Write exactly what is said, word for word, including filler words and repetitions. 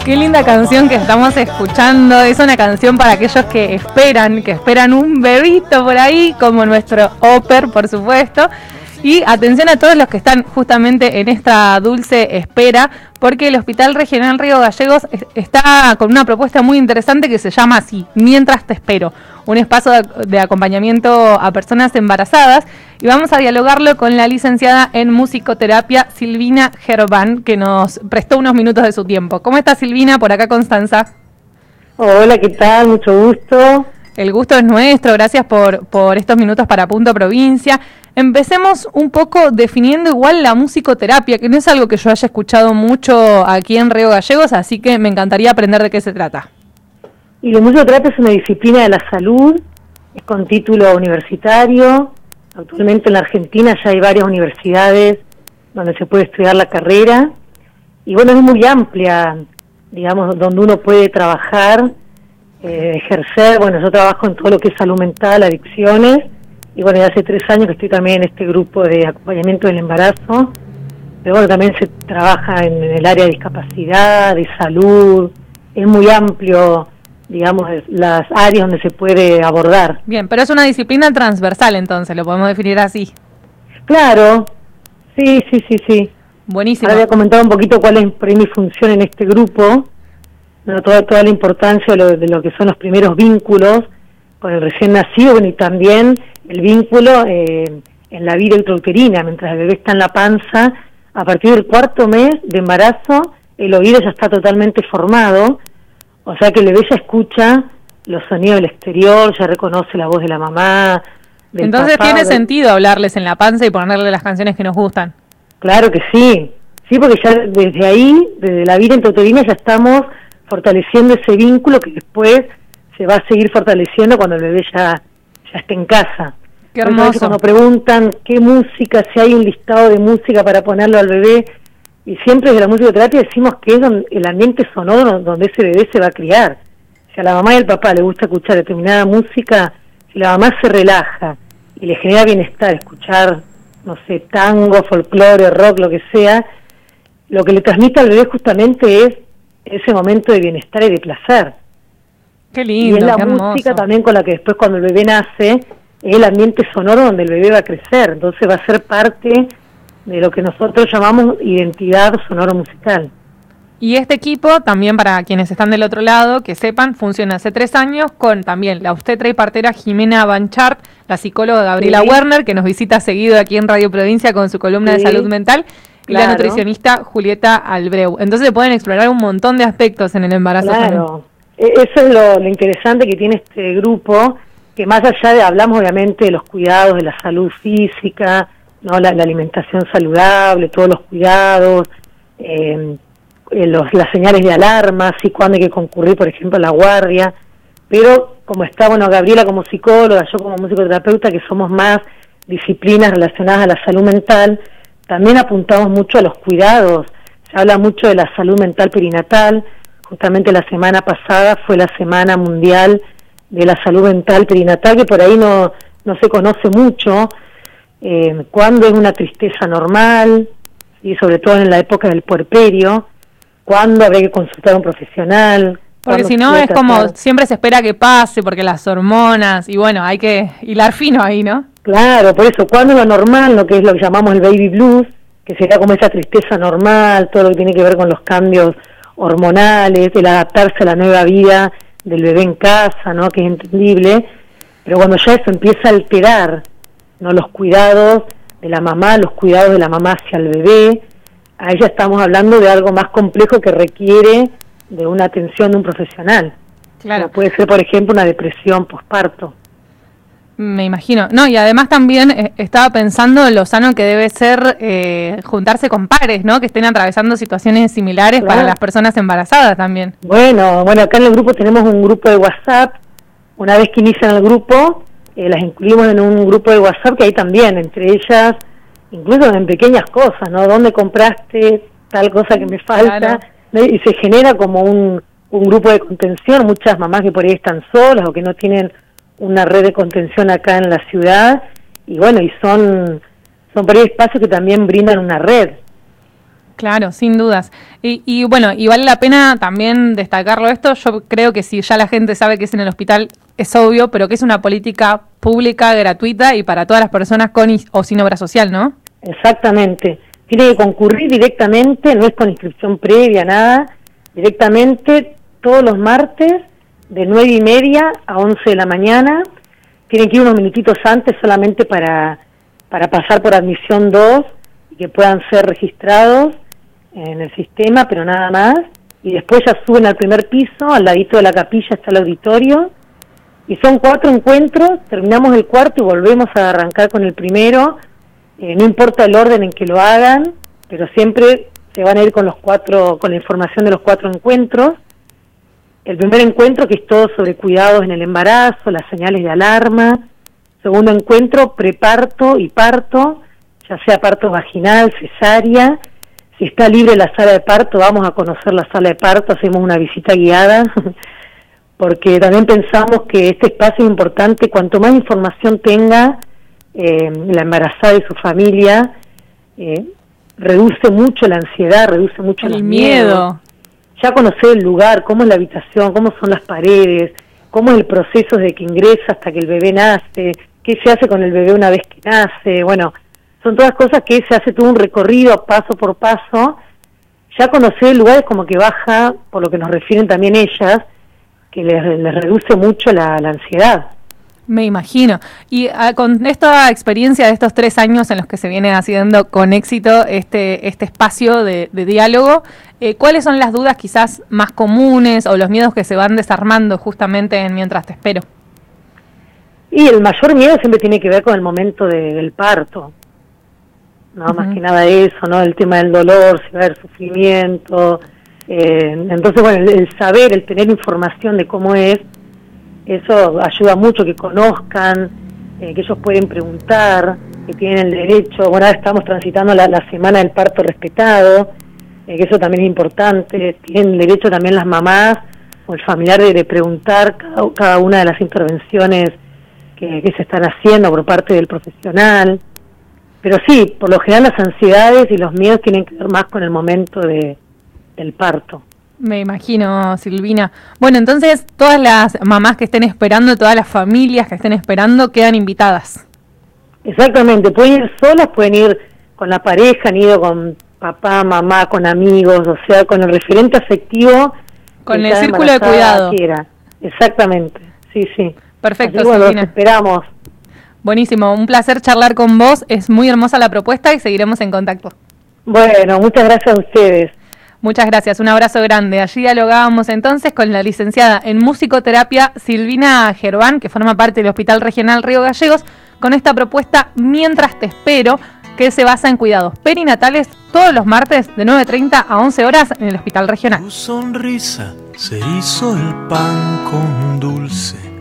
Qué linda canción que estamos escuchando. Es una canción para aquellos que esperan, que esperan un bebito por ahí, como nuestro Oper, por supuesto. Y atención a todos los que están justamente en esta dulce espera, porque el Hospital Regional Río Gallegos está con una propuesta muy interesante que se llama así, Mientras te espero, un espacio de acompañamiento a personas embarazadas, y vamos a dialogarlo con la licenciada en musicoterapia Silvina Gerván, que nos prestó unos minutos de su tiempo. ¿Cómo está, Silvina? Por acá Constanza. Hola, ¿qué tal? Mucho gusto. El gusto es nuestro, gracias por, por estos minutos para Punto Provincia. Empecemos un poco definiendo igual la musicoterapia, que no es algo que yo haya escuchado mucho aquí en Río Gallegos, así que me encantaría aprender de qué se trata. Y la musicoterapia es una disciplina de la salud, es con título universitario. Actualmente en la Argentina ya hay varias universidades donde se puede estudiar la carrera. Y bueno, es muy amplia, digamos, donde uno puede trabajar, eh, ejercer. Bueno, yo trabajo en todo lo que es salud mental, adicciones. Y bueno, ya hace tres años que estoy también en este grupo de acompañamiento del embarazo. Pero bueno, también se trabaja en, en el área de discapacidad, de salud. Es muy amplio, digamos, las áreas donde se puede abordar. Bien, pero es una disciplina transversal entonces, lo podemos definir así. Claro, sí, sí, sí, sí. Buenísimo. Ahora voy a comentar un poquito cuál es por ahí mi función en este grupo, ¿no? toda, toda la importancia de lo, de lo que son los primeros vínculos con el recién nacido, y también el vínculo eh, en la vida intrauterina, mientras el bebé está en la panza. A partir del cuarto mes de embarazo, el oído ya está totalmente formado, o sea que el bebé ya escucha los sonidos del exterior, ya reconoce la voz de la mamá, del Entonces papá, tiene del... sentido hablarles en la panza y ponerle las canciones que nos gustan. Claro que sí, sí, porque ya desde ahí, desde la vida intrauterina, ya estamos fortaleciendo ese vínculo que después se va a seguir fortaleciendo cuando el bebé ya, ya esté en casa. Qué hermoso. Cuando preguntan qué música, si hay un listado de música para ponerlo al bebé, y siempre desde la musicoterapia decimos que es donde, el ambiente sonoro donde ese bebé se va a criar. Si a la mamá y al papá le gusta escuchar determinada música, si la mamá se relaja y le genera bienestar escuchar, no sé, tango, folclore, rock, lo que sea, lo que le transmite al bebé justamente es ese momento de bienestar y de placer. Qué lindo, y es la qué música hermoso. también con la que después cuando el bebé nace, es el ambiente sonoro donde el bebé va a crecer, entonces va a ser parte de lo que nosotros llamamos identidad sonoro-musical. Y este equipo, también para quienes están del otro lado, que sepan, funciona hace tres años con también la obstetra y partera Jimena Banchart, la psicóloga Gabriela sí. Werner, que nos visita seguido aquí en Radio Provincia con su columna sí. de salud mental, y claro. la nutricionista Julieta Albreu. Entonces se pueden explorar un montón de aspectos en el embarazo. Claro, también. Eso es lo, lo interesante que tiene este grupo, que más allá de, hablamos obviamente de los cuidados de la salud física, no la, la alimentación saludable, todos los cuidados, eh, los, las señales de alarma, sí, cuando hay que concurrir, por ejemplo, a la guardia, pero como está, bueno, Gabriela como psicóloga, yo como musicoterapeuta, que somos más disciplinas relacionadas a la salud mental, también apuntamos mucho a los cuidados. Se habla mucho de la salud mental perinatal. Justamente la semana pasada fue la Semana Mundial de la Salud Mental Perinatal, que por ahí no, no se conoce mucho. Eh, cuándo es una tristeza normal, y sobre todo en la época del puerperio, cuándo habría que consultar a un profesional. Porque si no es como, siempre se espera que pase, porque las hormonas, y bueno, hay que hilar fino ahí, ¿no? Claro, por eso, cuándo es lo normal, lo que es lo que llamamos el baby blues, que sería como esa tristeza normal, todo lo que tiene que ver con los cambios hormonales, el adaptarse a la nueva vida del bebé en casa, ¿no? Que es entendible, pero cuando ya eso empieza a alterar, ¿no? Los cuidados de la mamá, los cuidados de la mamá hacia el bebé, ahí ya estamos hablando de algo más complejo que requiere de una atención de un profesional. Claro. Como puede ser, por ejemplo, una depresión posparto. Me imagino. No, y además también eh, estaba pensando en lo sano que debe ser eh, juntarse con pares, ¿no? Que estén atravesando situaciones similares claro. para las personas embarazadas también. Bueno, bueno, acá en el grupo tenemos un grupo de WhatsApp. Una vez que inician el grupo, eh, las incluimos en un grupo de WhatsApp que hay también, entre ellas, incluso en pequeñas cosas, ¿no? ¿Dónde compraste tal cosa que me falta? Claro. ¿No? Y se genera como un, un grupo de contención. Muchas mamás que por ahí están solas o que no tienen una red de contención acá en la ciudad, y bueno, y son son por ahí espacios que también brindan una red. Claro, sin dudas. Y, y bueno, y vale la pena también destacarlo esto. Yo creo que si ya la gente sabe que es en el hospital, es obvio, pero que es una política pública, gratuita y para todas las personas con y, o sin obra social, ¿no? Exactamente. Tiene que concurrir directamente, no es con inscripción previa, nada. Directamente todos los martes de nueve y media a once de la mañana. Tienen que ir unos minutitos antes solamente para, para pasar por admisión dos y que puedan ser registrados en el sistema, pero nada más. Y después ya suben al primer piso, al ladito de la capilla está el auditorio. Y son cuatro encuentros, terminamos el cuarto y volvemos a arrancar con el primero. Eh, no importa el orden en que lo hagan, pero siempre se van a ir con los cuatro, con la información de los cuatro encuentros. El primer encuentro, que es todo sobre cuidados en el embarazo, las señales de alarma. Segundo encuentro, preparto y parto, ya sea parto vaginal, cesárea. Si está libre la sala de parto, vamos a conocer la sala de parto, hacemos una visita guiada, porque también pensamos que este espacio es importante. Cuanto más información tenga eh, la embarazada y su familia, eh, reduce mucho la ansiedad, reduce mucho el los miedo. miedos. Ya conocer el lugar, cómo es la habitación, cómo son las paredes, cómo es el proceso desde que ingresa hasta que el bebé nace, qué se hace con el bebé una vez que nace. Bueno, son todas cosas que se hace todo un recorrido paso por paso. Ya conocer el lugar es como que baja, por lo que nos refieren también ellas, que les, les reduce mucho la, la ansiedad. Me imagino. Y uh, con esta experiencia de estos tres años en los que se viene haciendo con éxito este este espacio de, de diálogo, eh, ¿cuáles son las dudas quizás más comunes o los miedos que se van desarmando justamente en Mientras Te Espero? Y el mayor miedo siempre tiene que ver con el momento de, del parto, no uh-huh. Más que nada eso, ¿no? El tema del dolor, si va a haber sufrimiento. Eh, entonces, bueno, el, el saber, el tener información de cómo es, eso ayuda mucho, que conozcan, eh, que ellos pueden preguntar, que tienen el derecho. Bueno, ahora estamos transitando la, la semana del parto respetado, eh, que eso también es importante. Tienen el derecho también las mamás o el familiar de, de preguntar cada, cada una de las intervenciones que, que se están haciendo por parte del profesional. Pero sí, por lo general las ansiedades y los miedos tienen que ver más con el momento de, del parto. Me imagino, Silvina. Bueno, entonces todas las mamás que estén esperando, todas las familias que estén esperando, quedan invitadas. Exactamente, pueden ir solas, pueden ir con la pareja, han ido con papá, mamá, con amigos, o sea, con el referente afectivo. Con el círculo de cuidado. Quiera. Exactamente, sí, sí. Perfecto, así, bueno, Silvina. los esperamos. Buenísimo, un placer charlar con vos, es muy hermosa la propuesta y seguiremos en contacto. Bueno, muchas gracias a ustedes. Muchas gracias, un abrazo grande. Allí dialogábamos entonces con la licenciada en musicoterapia Silvina Gerván, que forma parte del Hospital Regional Río Gallegos, con esta propuesta Mientras Te Espero, que se basa en cuidados perinatales todos los martes de nueve treinta a once horas en el Hospital Regional. Tu sonrisa se hizo el pan con dulce